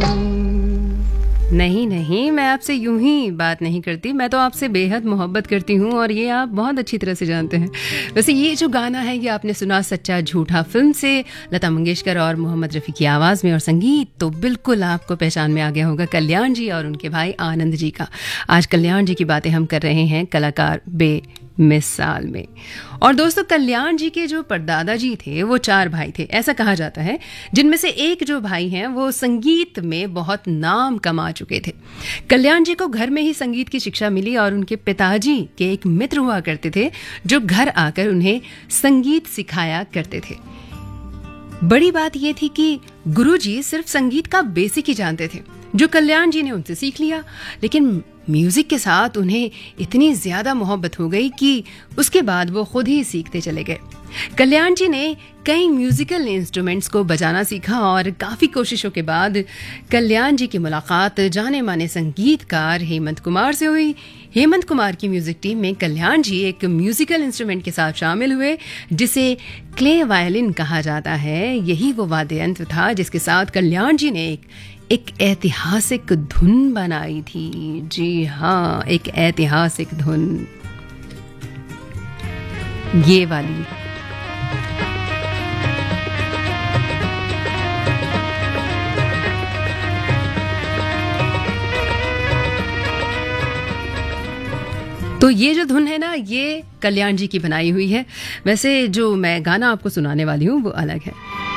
नहीं नहीं, मैं आपसे यूं ही बात नहीं करती, मैं तो आपसे बेहद मोहब्बत करती हूँ और ये आप बहुत अच्छी तरह से जानते हैं। वैसे ये जो गाना है ये आपने सुना सच्चा झूठा फिल्म से, लता मंगेशकर और मोहम्मद रफ़ी की आवाज़ में, और संगीत तो बिल्कुल आपको पहचान में आ गया होगा कल्याण जी और उनके भाई आनंद जी का। आज कल्याण जी की बातें हम कर रहे हैं कलाकार बेमिसाल में। और दोस्तों, कल्याण जी के जो परदादा जी थे वो 4 भाई थे, ऐसा कहा जाता है, जिनमें से एक जो भाई हैं वो संगीत में बहुत नाम कमा चुके थे। कल्याण जी को घर में ही संगीत की शिक्षा मिली और उनके पिताजी के एक मित्र हुआ करते थे जो घर आकर उन्हें संगीत सिखाया करते थे। बड़ी बात यह थी कि गुरुजी सिर्फ संगीत का बेसिक ही जानते थे, जो कल्याण जी ने उनसे सीख लिया, लेकिन म्यूजिक के साथ उन्हें इतनी ज्यादा मोहब्बत हो गई कि उसके बाद वो खुद ही सीखते चले गए। कल्याण जी ने कई म्यूजिकल इंस्ट्रूमेंट्स को बजाना सीखा और काफी कोशिशों के बाद कल्याण जी की मुलाकात जाने माने संगीतकार हेमंत कुमार से हुई। हेमंत कुमार की म्यूजिक टीम में कल्याण जी एक म्यूजिकल इंस्ट्रूमेंट के साथ शामिल हुए जिसे क्ले वायलिन कहा जाता है। यही वो वाद्य यंत्र था जिसके साथ कल्याण जी ने एक ऐतिहासिक धुन बनाई थी। जी हाँ, एक ऐतिहासिक धुन, ये वाली। तो ये जो धुन है ना, ये कल्याण जी की बनाई हुई है। वैसे जो मैं गाना आपको सुनाने वाली हूँ वो अलग है।